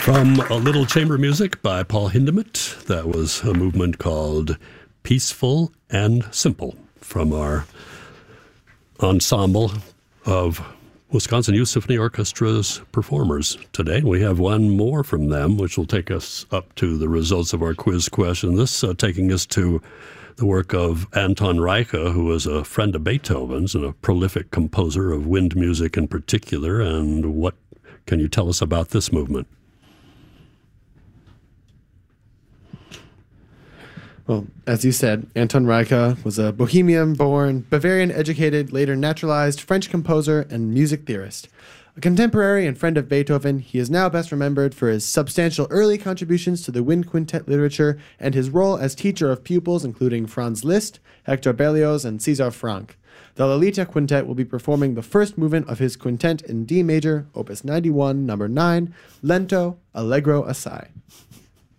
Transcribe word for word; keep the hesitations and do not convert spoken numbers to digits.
From a little chamber music by Paul Hindemith, that was a movement called Peaceful and Simple from our ensemble of Wisconsin Youth Symphony Orchestra's performers today. We have one more from them, which will take us up to the results of our quiz question. This uh, taking us to the work of Anton Reicha, who was a friend of Beethoven's and a prolific composer of wind music in particular. And what can you tell us about this movement? Well, as you said, Anton Reicha was a Bohemian-born, Bavarian-educated, later naturalized French composer and music theorist. A contemporary and friend of Beethoven, he is now best remembered for his substantial early contributions to the wind quintet literature and his role as teacher of pupils including Franz Liszt, Hector Berlioz, and César Franck. The Lolita Quintet will be performing the first movement of his quintet in D major, opus ninety-one, number nine, Lento, Allegro assai.